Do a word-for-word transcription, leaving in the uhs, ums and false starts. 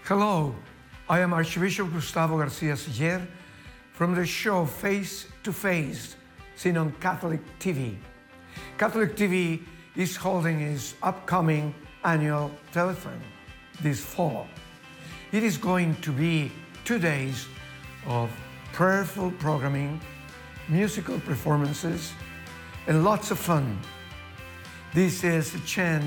Hello, I am Archbishop Gustavo Garcia Siller from the show Face to Face, seen on Catholic T V. Catholic T V is holding its upcoming annual telethon this fall. It is going to be two days of prayerful programming, musical performances, and lots of fun. This is a chance